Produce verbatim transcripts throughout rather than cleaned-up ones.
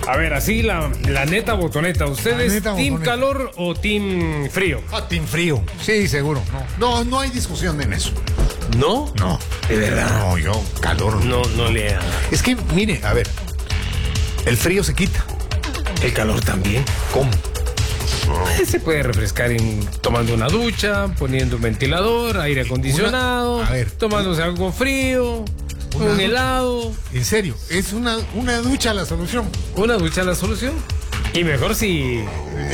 A ver, así la, la neta botoneta. ¿Ustedes neta team botoneta. calor o team frío? Ah, team frío. Sí, seguro. No, no, no hay discusión en eso. ¿No? No. De verdad. No, yo, calor. No, no le... Es que, mire, a ver, el frío se quita. El calor también. ¿Cómo? Eh, Se puede refrescar en, tomando una ducha, poniendo un ventilador, aire acondicionado, Una- a ver. tomándose algo frío, Una un ducha. helado. En serio, es una, una ducha la solución. Una ducha es la solución. Y mejor si...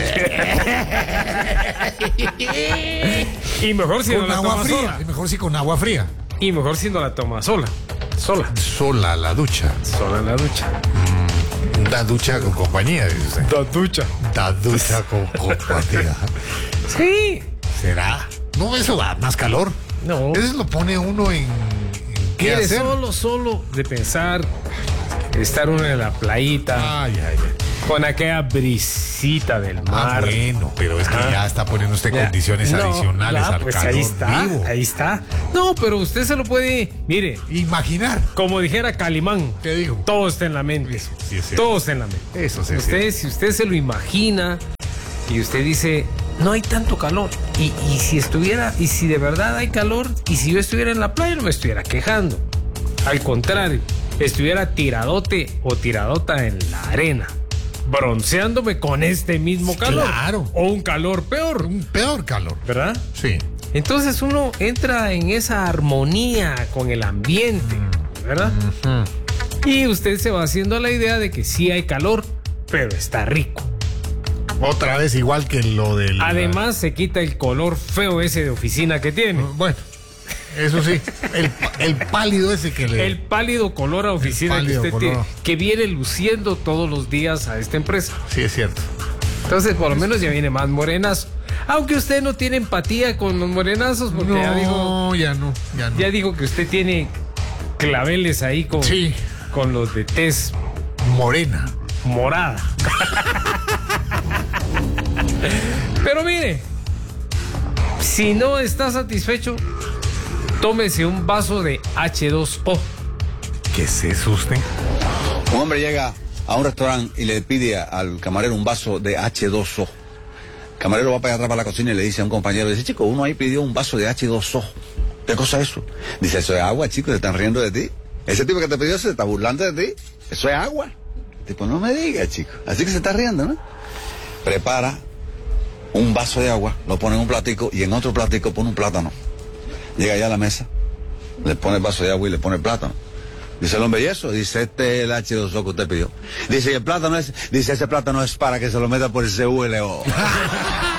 y mejor si no Con la agua toma fría. sola. Y mejor sí con agua fría. Y mejor si no la toma sola. Sola. Sola la ducha. Sola la ducha. Da ducha con compañía, dice usted. La ducha. Da ducha con compañía. Sí. ¿Será? No, eso da más calor. No. Eso lo pone uno en, en qué Quiere hacer. solo, solo de pensar, estar uno en la playita, Ay, ay, ay. con aquella brisita del Ah, mar. bueno, pero es que Ajá. ya está poniendo usted Ya. condiciones No, adicionales ya, al pues calor ahí está, vivo. ahí está. No, pero usted se lo puede, mire, Imaginar. como dijera Calimán, ¿Qué digo? todo está en la mente. Eso sí es cierto. Todo está en la mente. Eso sí es Usted, si usted se lo imagina y usted dice, no hay tanto calor. Y, y si estuviera, y si de verdad hay calor, y si yo estuviera en la playa, no me estuviera quejando. Al contrario, estuviera tiradote o tiradota en la arena, bronceándome con este mismo calor. Claro. O un calor peor, Un peor calor. ¿verdad? Sí. Entonces uno entra en esa armonía con el ambiente, ¿verdad? Y usted se va haciendo la idea de que sí hay calor, pero está rico. Otra vez igual que lo del... Además se quita el color feo ese de oficina que tiene. Bueno, eso sí. El, el pálido ese que le... El pálido color a oficina que pálido usted color. tiene, que viene luciendo todos los días a esta empresa. Sí, es cierto. Entonces, por lo menos ya viene más morenazo. Aunque usted no tiene empatía con los morenazos, porque No, ya dijo, ya no, ya no. ya dijo que usted tiene claveles ahí con, Sí. con los de tez Morena. morada. Pero mire, si no está satisfecho, tómese un vaso de hache dos o. ¿Qué se asusten? Un hombre llega a un restaurante y le pide al camarero un vaso de hache dos o. El camarero va para allá atrás para la cocina y le dice a un compañero, dice, chico, uno ahí pidió un vaso de hache dos o. ¿Qué cosa es eso? Dice, eso es agua, chico, se están riendo de ti. Ese tipo que te pidió se está burlando de ti. Eso es agua. El tipo, no me digas, chico. Así que se está riendo, ¿no? Prepara un vaso de agua, lo pone en un platico y en otro platico pone un plátano. Llega allá a la mesa, le pone el vaso de agua y le pone el plátano. Dice el hombre, ¿y eso? Dice, este es el hache dos o que usted pidió. Dice, ¿y el plátano es? Dice, ese plátano es para que se lo meta por el C U L O.